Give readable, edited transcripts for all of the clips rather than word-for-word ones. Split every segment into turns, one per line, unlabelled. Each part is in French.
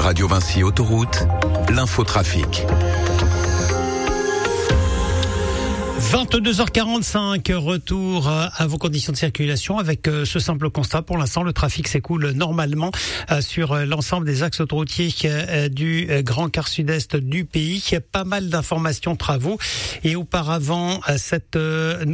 Radio Vinci Autoroute, l'infotrafic.
22h45, retour à vos conditions de circulation avec ce simple constat. Pour l'instant, le trafic s'écoule normalement sur l'ensemble des axes autoroutiers du Grand Quart Sud-Est du pays. Pas mal d'informations, travaux. Et auparavant, ce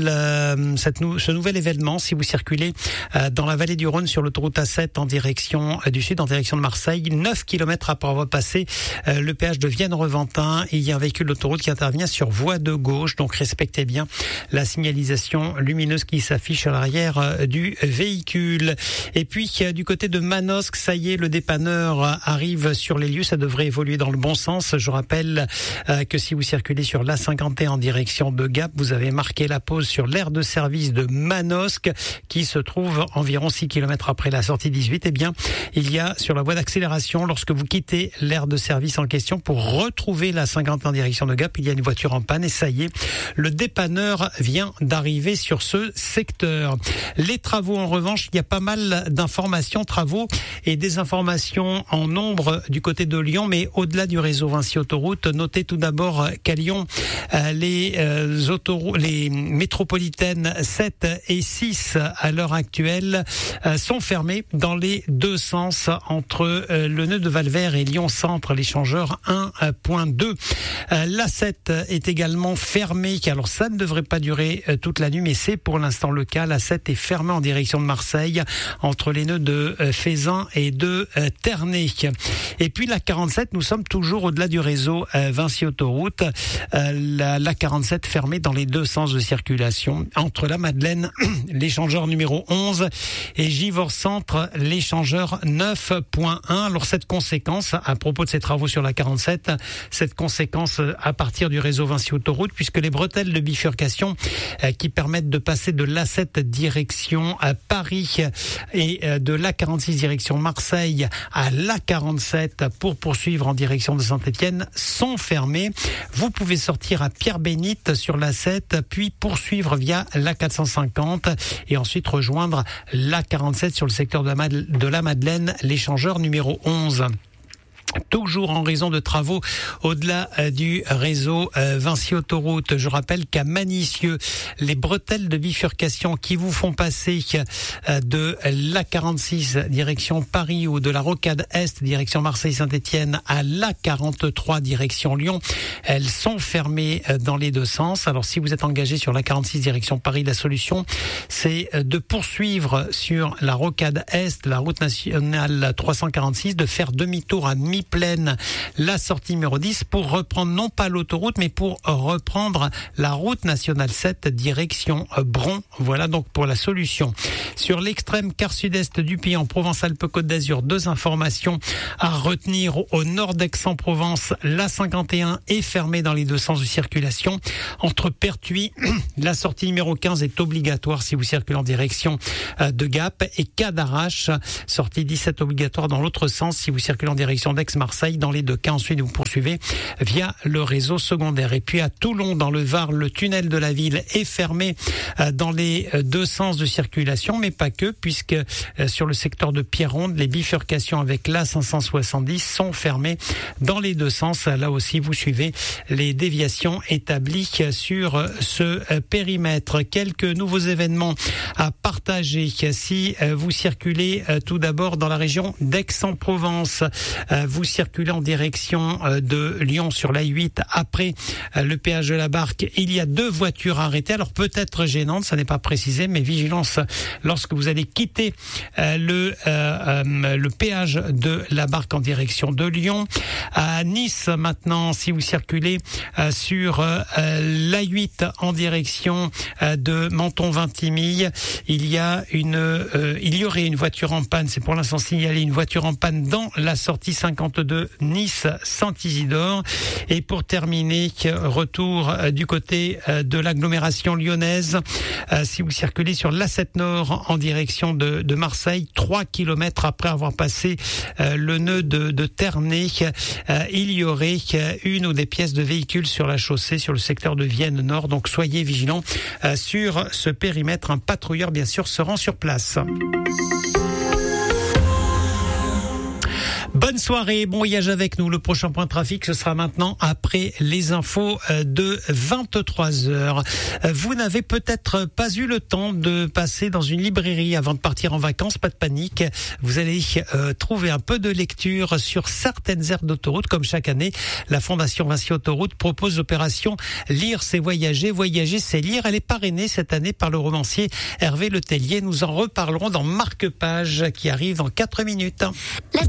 nouvel événement, si vous circulez dans la vallée du Rhône sur l'autoroute A7 en direction du sud, en direction de Marseille, 9 km après avoir passé le péage de Vienne-Reventin, il y a un véhicule d'autoroute qui intervient sur voie de gauche. Donc respectez bien la signalisation lumineuse qui s'affiche à l'arrière du véhicule. Et puis du côté de Manosque, ça y est, le dépanneur arrive sur les lieux. Ça devrait évoluer dans le bon sens. Je rappelle que si vous circulez sur l'A51 en direction de Gap, vous avez marqué la pause sur l'aire de service de Manosque qui se trouve environ 6 km après la sortie 18. Eh bien, il y a sur la voie d'accélération, lorsque vous quittez l'aire de service en question pour retrouver la 51 en direction de Gap, il y a une voiture en panne et ça y est, le dépanneur vient d'arriver sur ce secteur. Les travaux, en revanche, il y a pas mal d'informations, travaux et des informations en nombre du côté de Lyon, mais au-delà du réseau Vinci Autoroute. Notez tout d'abord qu'à Lyon, les métropolitaines 7 et 6 à l'heure actuelle sont fermées dans les deux sens entre le nœud de Valvert et Lyon Centre, l'échangeur 1.2. La 7 est également fermée. Alors ça ne devrait pas durer toute la nuit, mais c'est pour l'instant le cas. La 7 est fermée en direction de Marseille, entre les nœuds de Fézin et de Ternay. Et puis la 47, nous sommes toujours au-delà du réseau Vinci Autoroute. La 47 fermée dans les deux sens de circulation, entre la Madeleine, l'échangeur numéro 11, et Givors Centre, l'échangeur 9.1. Alors cette conséquence, à propos de ces travaux sur la 47, cette conséquence à partir du réseau Vinci Autoroute, puisque les bretelles de bifurcation qui permettent de passer de l'A7 direction à Paris et de l'A46 direction Marseille à l'A47 pour poursuivre en direction de Saint-Étienne sont fermées. Vous pouvez sortir à Pierre-Bénite sur l'A7, puis poursuivre via l'A450 et ensuite rejoindre l'A47 sur le secteur de la Madeleine, l'échangeur numéro 11. Toujours en raison de travaux au-delà du réseau Vinci Autoroute. Je rappelle qu'à Manicieux, les bretelles de bifurcation qui vous font passer de l'A46 direction Paris ou de la Rocade Est direction Marseille-Saint-Étienne à l'A43 direction Lyon, elles sont fermées dans les deux sens. Alors si vous êtes engagé sur l'A46 direction Paris, la solution c'est de poursuivre sur la Rocade Est, la route nationale 346, de faire demi-tour à mi-plaine la sortie numéro 10 pour reprendre non pas l'autoroute mais pour reprendre la route nationale 7 direction Bron. Voilà donc pour la solution. Sur l'extrême quart sud-est du pays en Provence-Alpes-Côte d'Azur, deux informations à retenir. Au nord d'Aix-en-Provence, la 51 est fermée dans les deux sens de circulation. Entre Pertuis, la sortie numéro 15 est obligatoire si vous circulez en direction de Gap, et Cadarache, sortie 17 obligatoire dans l'autre sens si vous circulez en direction d'Aix-Marseille. Dans les deux cas, ensuite vous poursuivez via le réseau secondaire. Et puis à Toulon, dans le Var, le tunnel de la ville est fermé dans les deux sens de circulation, mais pas que, puisque sur le secteur de Pierreronde, les bifurcations avec l'A570 sont fermées dans les deux sens. Là aussi, vous suivez les déviations établies sur ce périmètre. Quelques nouveaux événements à partager. Si vous circulez tout d'abord dans la région d'Aix-en-Provence, vous circulez en direction de Lyon sur l'A8 après le péage de la Barque, il y a deux voitures arrêtées. Alors peut-être gênantes, ça n'est pas précisé, mais vigilance lorsque vous allez quitter le péage de la Barque en direction de Lyon. À Nice maintenant, si vous circulez sur l'A8 en direction de Menton-Vintimille, il y aurait une voiture en panne. C'est pour l'instant signalé, une voiture en panne dans la sortie 52 Nice-Saint-Isidore. Et pour terminer, retour du côté de l'agglomération lyonnaise. Si vous circulez sur l'A7 Nord en direction de Marseille, 3 km après avoir passé le nœud de Ternay, il y aurait une ou des pièces de véhicules sur la chaussée, sur le secteur de Vienne Nord. Donc soyez vigilants sur ce périmètre. Un patrouilleur, bien sûr, se rend sur place. Bonne soirée, bon voyage avec nous. Le prochain point de trafic, ce sera maintenant après les infos de 23h. Vous n'avez peut-être pas eu le temps de passer dans une librairie avant de partir en vacances, pas de panique. Vous allez trouver un peu de lecture sur certaines aires d'autoroute. Comme chaque année, la Fondation Vinci Autoroute propose l'opération Lire c'est voyager, voyager c'est lire. Elle est parrainée cette année par le romancier Hervé Letellier. Nous en reparlerons dans Marque-Page qui arrive dans 4 minutes.